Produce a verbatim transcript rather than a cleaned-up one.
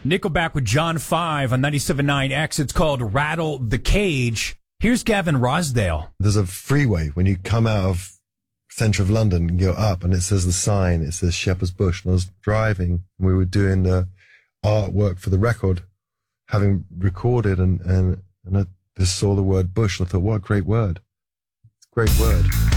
Nickelback with John five on ninety-seven point nine X. It's called Rattle the Cage. Here's Gavin Rosdale. There's a freeway when you come out of centre of London and go up, and it says the sign, it says Shepherd's Bush. And I was driving, and we were doing the artwork for the record, having recorded, and, and, and I just saw the word bush, and I thought, what a great word. Great word.